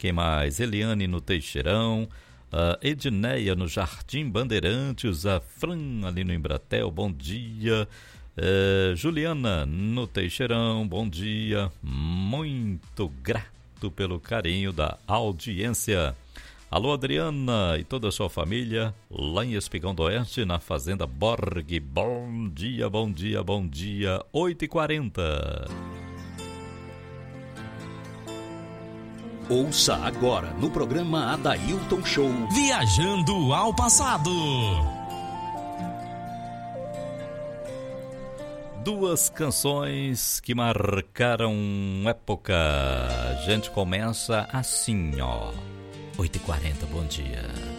Quem mais? Eliane no Teixeirão, Edneia no Jardim Bandeirantes, a Fran ali no Embratel, bom dia. Juliana no Teixeirão, bom dia. Muito grato pelo carinho da audiência. Alô, Adriana e toda a sua família lá em Espigão do Oeste, na Fazenda Borg. Bom dia, bom dia, bom dia. 8h40. Ouça agora no programa Adailton Show. Viajando ao passado. Duas canções que marcaram época. A gente começa assim, ó. 8h40, bom dia.